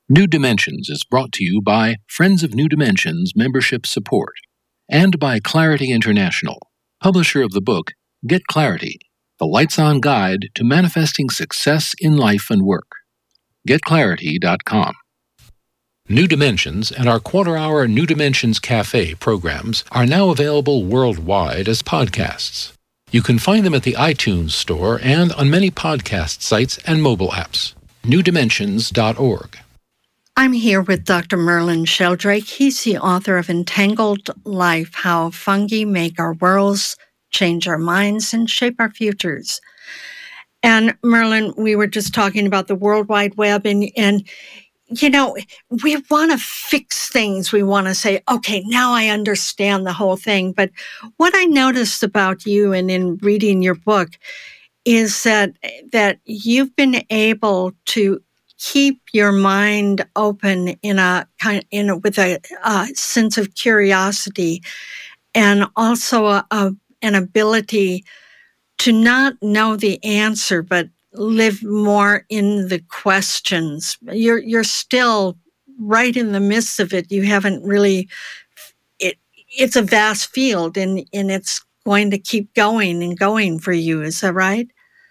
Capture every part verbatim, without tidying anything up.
New Dimensions is brought to you by Friends of New Dimensions Membership Support and by Clarity International, publisher of the book Get Clarity, the Lights-On Guide to Manifesting Success in Life and Work. get clarity dot com. New Dimensions and our quarter-hour New Dimensions Cafe programs are now available worldwide as podcasts. You can find them at the iTunes Store and on many podcast sites and mobile apps. new dimensions dot org. I'm here with Doctor Merlin Sheldrake. He's the author of Entangled Life, How Fungi Make Our Worlds, Change Our Minds, and Shape Our Futures. And Merlin, we were just talking about the World Wide Web, and, and you know, we want to fix things. We want to say, okay, now I understand the whole thing. But what I noticed about you and in reading your book is that that you've been able to keep your mind open in a kind in a, with a, a sense of curiosity, and also a, a, an ability to not know the answer, but live more in the questions. You're you're still right in the midst of it. You haven't really. It it's a vast field, and and it's going to keep going and going for you. Is that right?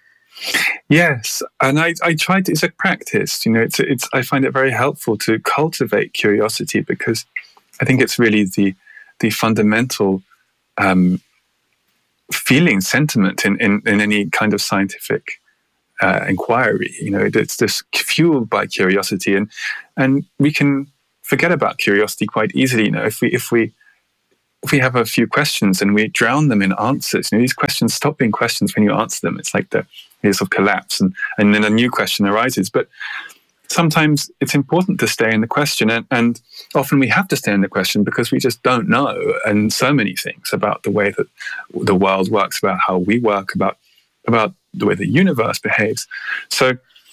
Yes, and I, I try to, it's a practice, you know, it's, it's, I find it very helpful to cultivate curiosity because I think it's really the, the fundamental um, feeling, sentiment in, in, in any kind of scientific uh, inquiry. You know, it's just fueled by curiosity, and, and we can forget about curiosity quite easily. You know, if we, if we, if we have a few questions and we drown them in answers, you know, these questions stop being questions when you answer them. It's like the years of collapse, and, and then a new question arises. But sometimes it's important to stay in the question, and, and often we have to stay in the question because we just don't know, and so many things about the way that the world works, about how we work, about about the way the universe behaves. So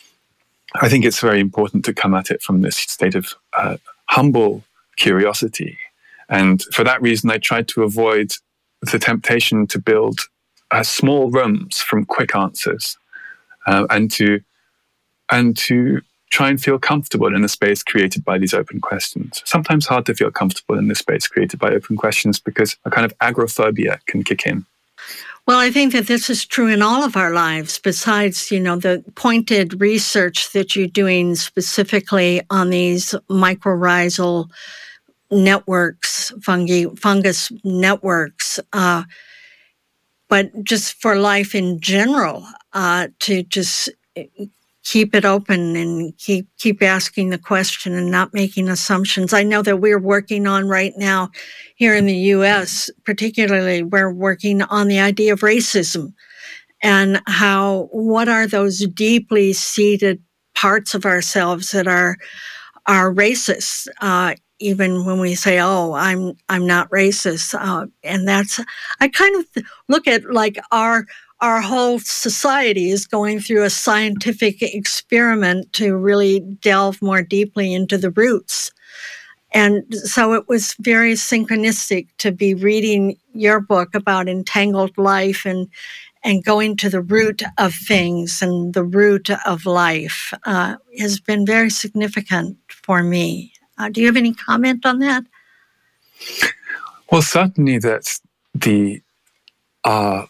I think it's very important to come at it from this state of uh, humble curiosity. And for that reason, I tried to avoid the temptation to build uh, small rooms from quick answers, uh, and to and to try and feel comfortable in the space created by these open questions. Sometimes hard to feel comfortable in the space created by open questions because a kind of agoraphobia can kick in. Well, I think that this is true in all of our lives, besides, you know, the pointed research that you're doing specifically on these mycorrhizal networks, fungi, fungus networks, uh, but just for life in general, uh, to just keep it open and keep keep asking the question and not making assumptions. I know that we're working on right now here in the U S, particularly, we're working on the idea of racism and how, what are those deeply seated parts of ourselves that are are racist, uh, even when we say, oh, I'm I'm not racist. Uh, and that's, I kind of look at like our our whole society is going through a scientific experiment to really delve more deeply into the roots. And so it was very synchronistic to be reading your book about entangled life and and going to the root of things and the root of life uh, has been very significant for me. Uh, do you have any comment on that? Well, certainly that the uh,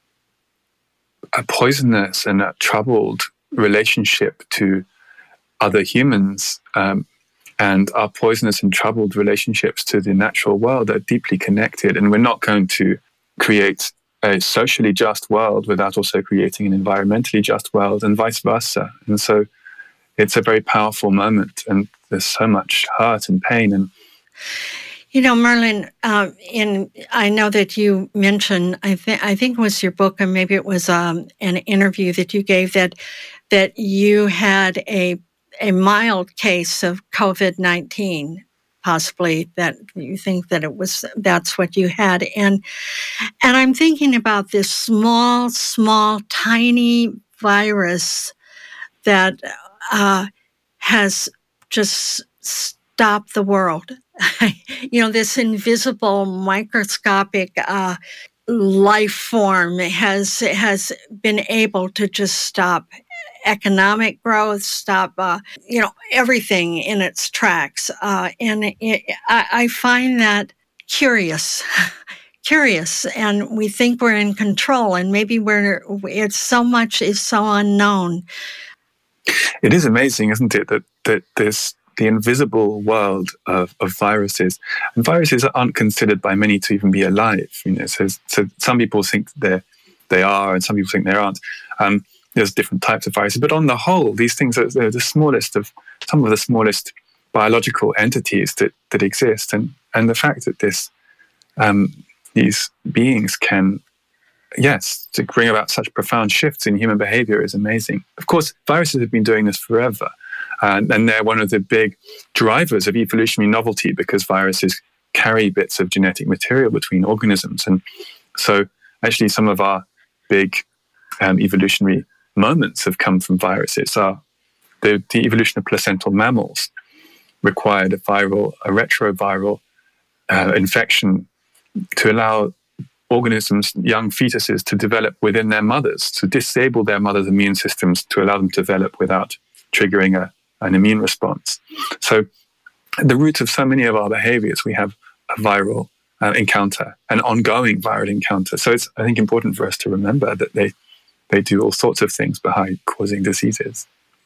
a poisonous and a troubled relationship to other humans um, and our poisonous and troubled relationships to the natural world are deeply connected. And we're not going to create a socially just world without also creating an environmentally just world, and vice versa. And so it's a very powerful moment, and there's so much hurt and pain. And you know, Merlin, uh, in I know that you mentioned, I think I think it was your book, or maybe it was um, an interview that you gave, that that you had a a mild case of COVID nineteen, possibly, that you think that it was, that's what you had. And and I'm thinking about this small, small, tiny virus that uh, has just stopped the world. You know, this invisible microscopic uh, life form has has been able to just stop economic growth, stop, uh, you know, everything in its tracks. Uh, and it, I, I find that curious. Curious, and we think we're in control, and maybe we're. It's so much is so unknown. It is amazing, isn't it, that that this the invisible world of, of viruses, and viruses aren't considered by many to even be alive. You know, so so some people think they they are, and some people think they aren't. Um, there's different types of viruses, but on the whole, these things are they're the smallest of some of the smallest biological entities that that exist, and and the fact that this. Um, These beings can, yes, to bring about such profound shifts in human behavior is amazing. Of course, viruses have been doing this forever, and, and they're one of the big drivers of evolutionary novelty because viruses carry bits of genetic material between organisms. And so actually some of our big um, evolutionary moments have come from viruses. So the, the evolution of placental mammals required a viral, a retroviral uh, infection to allow organisms, young fetuses, to develop within their mothers, to disable their mother's immune systems, to allow them to develop without triggering a, an immune response. So at the root of so many of our behaviors, we have a viral uh, encounter, an ongoing viral encounter. So it's, I think, important for us to remember that they, they do all sorts of things behind causing diseases.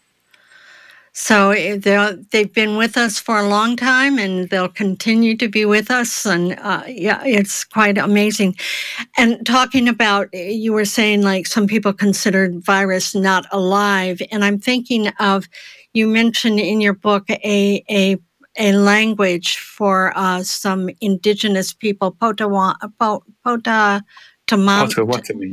So they've been with us for a long time, and they'll continue to be with us. And uh, yeah, it's quite amazing. And talking about, you were saying like some people considered virus not alive, and I'm thinking of, you mentioned in your book a a a language for uh, some indigenous people, Potawa, Pota, Potawatomi.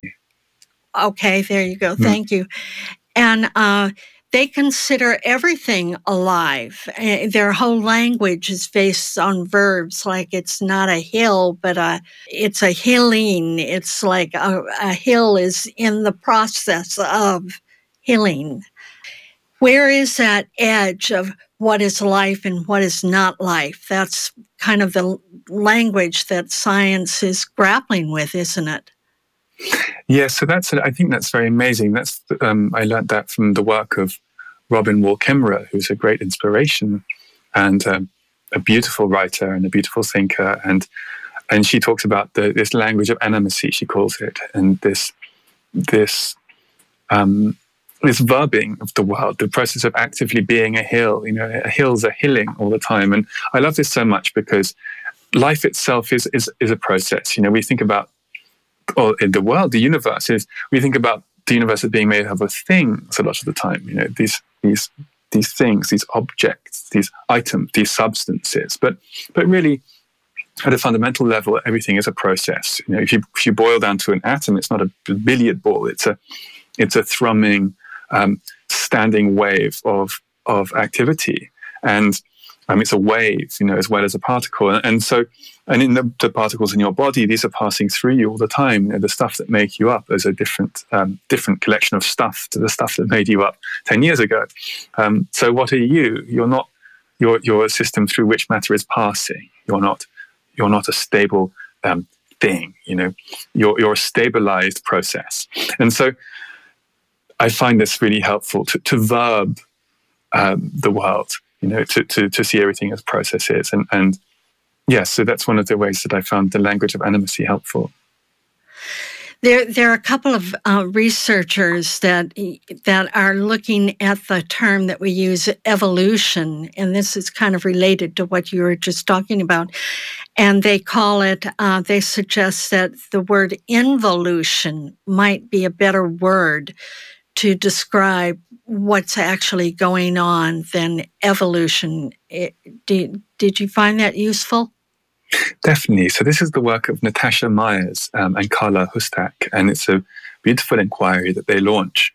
Okay, there you go. Thank mm. you. And uh, they consider everything alive. Uh, their whole language is based on verbs, like it's not a hill, but a, it's a hilling. It's like a, a hill is in the process of hilling. Where is that edge of what is life and what is not life? That's kind of the language that science is grappling with, isn't it? Yeah, so that's, I think that's very amazing. That's um, I learned that from the work of Robin Wall Kimmerer, who's a great inspiration and um, a beautiful writer and a beautiful thinker. And and she talks about the, this language of animacy, she calls it, and this this um, this verbing of the world, the process of actively being a hill. You know, a hill's a hilling all the time. And I love this so much because life itself is is is a process. You know, we think about, or in the world, the universe is, we think about the universe as being made up of things a lot of the time, you know, these these these things, these objects, these items, these substances. But but really, at a fundamental level, everything is a process. You know, if you if you boil down to an atom, it's not a billiard ball, it's a it's a thrumming, um, standing wave of of activity. And Um, it's a wave, you know, as well as a particle. And, and so, and in the, the particles in your body, these are passing through you all the time. You know, the stuff that make you up is a different, um, different collection of stuff to the stuff that made you up ten years ago. Um, so what are you? You're not, you're, you're a system through which matter is passing. You're not, you're not a stable um, thing, you know, you're, you're a stabilized process. And so I find this really helpful to, to verb um, the world. You know, to, to, to see everything as processes. And, and yes, so that's one of the ways that I found the language of animacy helpful. There, there are a couple of uh, researchers that that are looking at the term that we use, evolution, and this is kind of related to what you were just talking about. And they call it, uh, they suggest that the word involution might be a better word to describe what's actually going on than evolution. It, did, did you find that useful? Definitely. So this is the work of Natasha Myers um, and Carla Hustak, and it's a beautiful inquiry that they launch.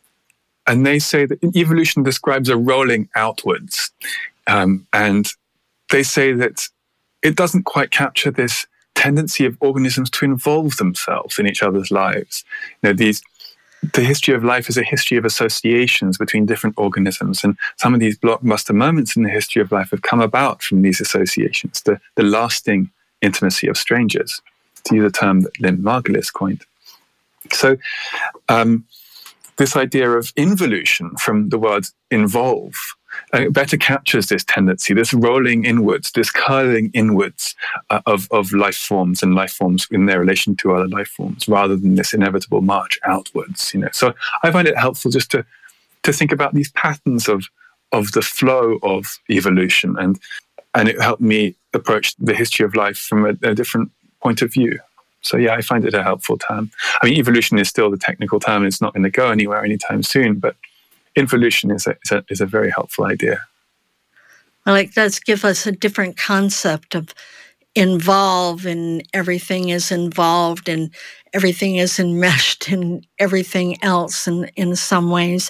And they say that evolution describes a rolling outwards. Um, and they say that it doesn't quite capture this tendency of organisms to involve themselves in each other's lives. You know, these The history of life is a history of associations between different organisms. And some of these blockbuster moments in the history of life have come about from these associations, the, the lasting intimacy of strangers, to use a term that Lynn Margulis coined. So um, this idea of involution from the word involve uh, better captures this tendency, this rolling inwards, this curling inwards uh, of, of life forms and life forms in their relation to other life forms, rather than this inevitable march outwards. You know, so I find it helpful just to to think about these patterns of of the flow of evolution, and and it helped me approach the history of life from a, a different point of view. So yeah, I find it a helpful term. I mean, evolution is still the technical term; it's not going to go anywhere anytime soon. But involution is a, is a is a very helpful idea. Well, it does give us a different concept of involve, and everything is involved, and everything is enmeshed in everything else. In in some ways,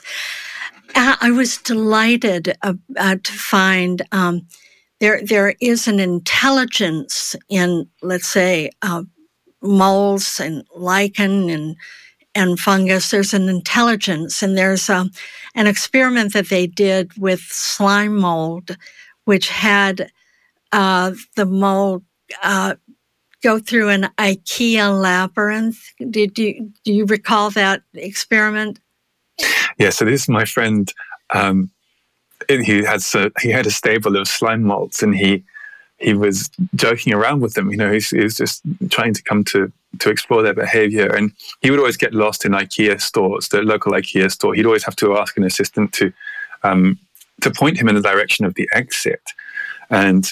I was delighted uh, uh, to find um, there there is an intelligence in, let's say, uh, molds and lichen and and fungus. There's an intelligence, and there's um, an experiment that they did with slime mold, which had uh, the mold uh, go through an IKEA labyrinth. Did you do you recall that experiment? Yeah. So this is my friend. Um, he had so he had a stable of slime molds, and he he was joking around with them. You know, he was just trying to come to to explore their behavior. And he would always get lost in IKEA stores, the local IKEA store. He'd always have to ask an assistant to um, to point him in the direction of the exit. And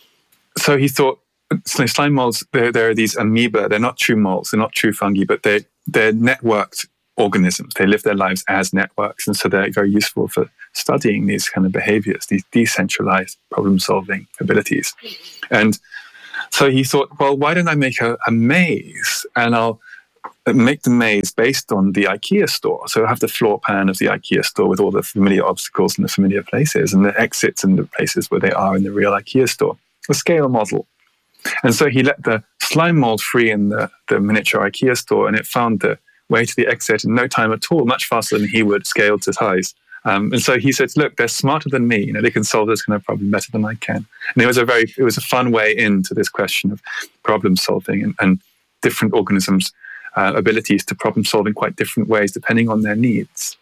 so he thought, so slime molds, there, there are these amoeba. They're not true molds. They're not true fungi, but they're, they're networked organisms. They live their lives as networks. And so they're very useful for studying these kind of behaviors, these decentralized problem-solving abilities. And so he thought, well, why don't I make a, a maze, and I'll make the maze based on the IKEA store. So I have the floor plan of the IKEA store with all the familiar obstacles and the familiar places, and the exits and the places where they are in the real IKEA store. A scale model. And so he let the slime mold free in the, the miniature IKEA store, and it found the way to the exit in no time at all, much faster than he would scale to size. Um, and so he said, look, they're smarter than me. You know, they can solve this kind of problem better than I can. And it was a very, it was a fun way into this question of problem solving and, and different organisms' uh, abilities to problem solve in quite different ways depending on their needs.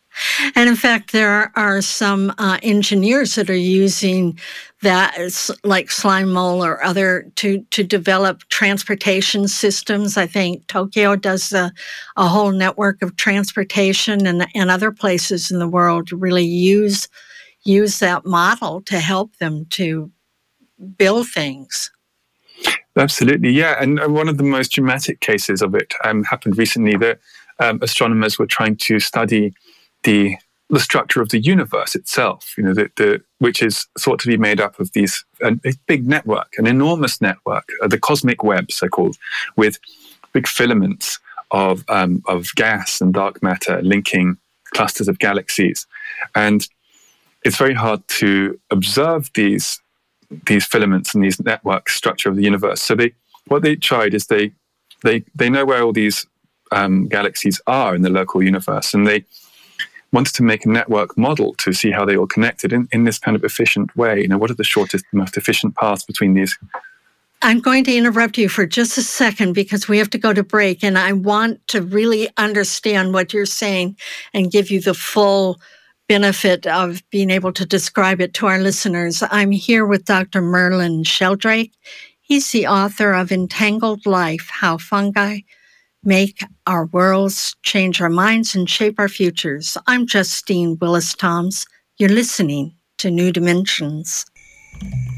And in fact, there are some uh, engineers that are using that, like slime mold or other, to to develop transportation systems. I think Tokyo does a, a whole network of transportation, and and other places in the world really use use that model to help them to build things. Absolutely, yeah. And one of the most dramatic cases of it um, happened recently. That um, astronomers were trying to study the the structure of the universe itself, you know, the, the which is thought to be made up of these a, a big network, an enormous network, uh, the cosmic web, so called, with big filaments of um, of gas and dark matter linking clusters of galaxies, and it's very hard to observe these these filaments and these network structure of the universe. So they what they tried is they they they know where all these um, galaxies are in the local universe, and they wanted to make a network model to see how they all connected in, in this kind of efficient way. You know, what are the shortest, most efficient paths between these? I'm going to interrupt you for just a second because we have to go to break, and I want to really understand what you're saying and give you the full benefit of being able to describe it to our listeners. I'm here with Doctor Merlin Sheldrake. He's the author of Entangled Life, How Fungi Make Our Worlds, Change Our Minds, and Shape Our Futures. I'm Justine Willis-Toms. You're listening to New Dimensions.